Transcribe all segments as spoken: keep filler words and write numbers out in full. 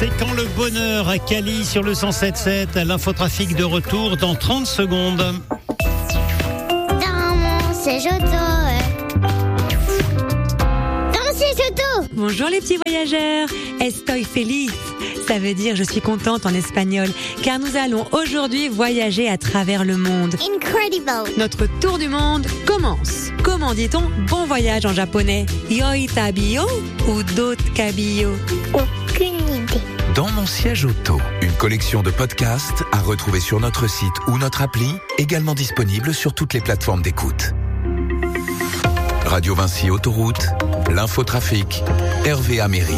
C'est quand le bonheur à Cali sur le cent sept sept, l'infotrafic de retour dans trente secondes. Dans mon siège auto. Dans mon siège auto. Bonjour les petits voyageurs, estoy feliz. Ça veut dire je suis contente en espagnol, car nous allons aujourd'hui voyager à travers le monde. Incredible. Notre tour du monde commence. Comment dit-on bon voyage en japonais? Yoi tabiyo ou dot kabiyo? Aucune idée. Dans mon siège auto, une collection de podcasts à retrouver sur notre site ou notre appli, également disponible sur toutes les plateformes d'écoute. Radio Vinci Autoroute, l'infotrafic, Hervé Améry.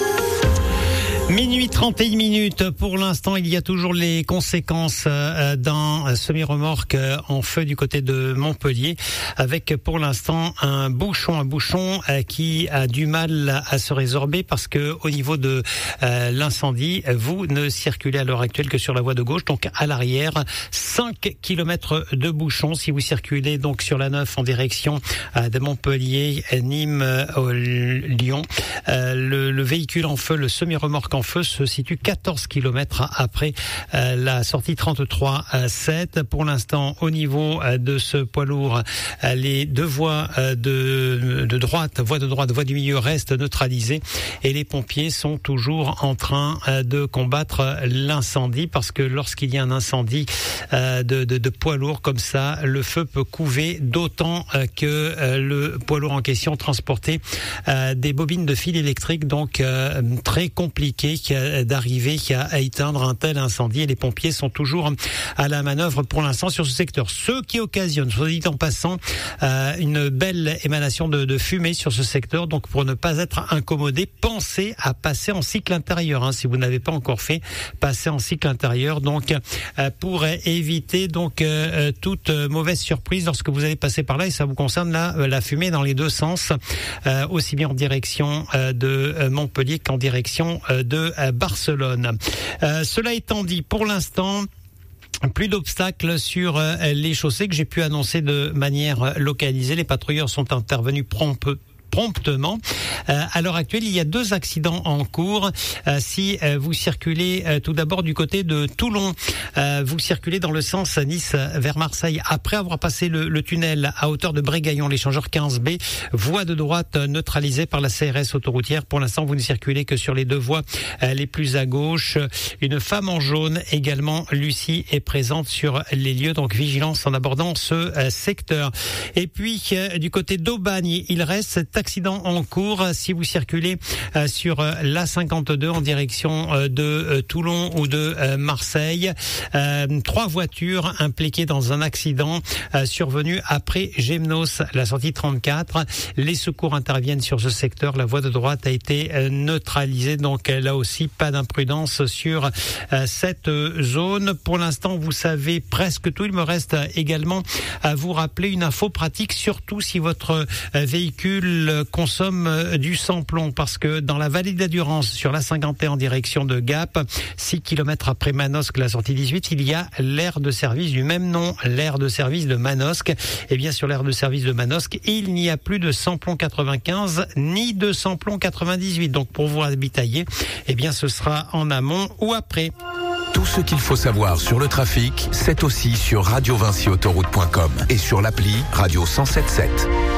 Minuit trente et une minutes. Pour l'instant, il y a toujours les conséquences d'un semi-remorque en feu du côté de Montpellier, avec pour l'instant un bouchon, un bouchon qui a du mal à se résorber parce que au niveau de l'incendie, vous ne circulez à l'heure actuelle que sur la voie de gauche, donc à l'arrière, cinq kilomètres de bouchon. Si vous circulez donc sur la neuf en direction de Montpellier, Nîmes, Lyon, le, le véhicule en feu, le semi-remorque en feu se situe quatorze kilomètres après euh, la sortie trente-trois sept. Pour l'instant, au niveau euh, de ce poids lourd, euh, les deux voies euh, de, de droite, voie de droite, voie du milieu restent neutralisées et les pompiers sont toujours en train euh, de combattre l'incendie parce que lorsqu'il y a un incendie euh, de, de, de poids lourd comme ça, le feu peut couver, d'autant euh, que euh, le poids lourd en question transportait euh, des bobines de fil électrique, donc euh, très compliqué d'arriver à éteindre un tel incendie et les pompiers sont toujours à la manœuvre pour l'instant sur ce secteur. Ce qui occasionne, soit dit en passant, euh, une belle émanation de, de fumée sur ce secteur. Donc pour ne pas être incommodé, pensez à passer en cycle intérieur. Hein, si vous n'avez pas encore fait, passez en cycle intérieur. Donc euh, pour éviter donc euh, toute mauvaise surprise lorsque vous allez passer par là, et ça vous concerne la, la fumée dans les deux sens, euh, aussi bien en direction euh, de Montpellier qu'en direction euh, de Barcelone. Euh, cela étant dit, pour l'instant, plus d'obstacles sur euh, les chaussées que j'ai pu annoncer de manière localisée. Les patrouilleurs sont intervenus promptement. promptement. Euh, à l'heure actuelle, il y a deux accidents en cours. Euh, si euh, vous circulez euh, tout d'abord du côté de Toulon, euh, vous circulez dans le sens Nice vers Marseille, après avoir passé le, le tunnel à hauteur de Brégaillon, l'échangeur quinze B, voie de droite neutralisée par la C R S autoroutière. Pour l'instant, vous ne circulez que sur les deux voies euh, les plus à gauche. Une femme en jaune également, Lucie, est présente sur les lieux, donc vigilance en abordant ce euh, secteur. Et puis, euh, du côté d'Aubagne, il reste cet accident en cours. Si vous circulez euh, sur euh, l'A cinquante-deux en direction euh, de euh, Toulon ou de euh, Marseille, euh, trois voitures impliquées dans un accident euh, survenu après Gémenos, la sortie trente-quatre. Les secours interviennent sur ce secteur. La voie de droite a été euh, neutralisée, donc euh, là aussi pas d'imprudence sur euh, cette zone. Pour l'instant, vous savez presque tout. Il me reste également à vous rappeler une info pratique, surtout si votre euh, véhicule consomme du sans-plomb, parce que dans la vallée de la Durance, sur la cinquante et un en direction de Gap, six kilomètres après Manosque, la sortie dix-huit, il y a l'aire de service du même nom, l'aire de service de Manosque. Et bien sur l'aire de service de Manosque, il n'y a plus de sans-plomb quatre-vingt-quinze ni de sans-plomb quatre-vingt-dix-huit. Donc pour vous ravitailler, eh bien ce sera en amont ou après. Tout ce qu'il faut savoir sur le trafic, c'est aussi sur radio vinci autoroute point com et sur l'appli Radio cent sept sept.